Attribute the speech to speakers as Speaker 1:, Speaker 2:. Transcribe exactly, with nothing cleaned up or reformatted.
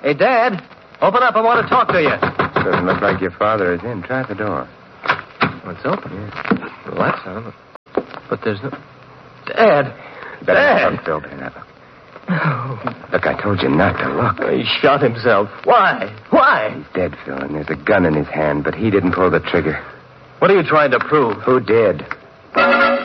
Speaker 1: Hey, Dad, open up. I want to talk to you.
Speaker 2: Doesn't look like your father is in. Try the door.
Speaker 1: Oh, it's open.
Speaker 2: Yeah.
Speaker 1: Well, that's on. But there's no... Dad!
Speaker 2: Better
Speaker 1: Dad!
Speaker 2: not look, Phil. Better not look. Look, I told you not to look.
Speaker 1: He shot himself. Why? Why?
Speaker 2: He's dead, Phil, and there's a gun in his hand, but he didn't pull the trigger.
Speaker 1: What are you trying to prove?
Speaker 2: Who did?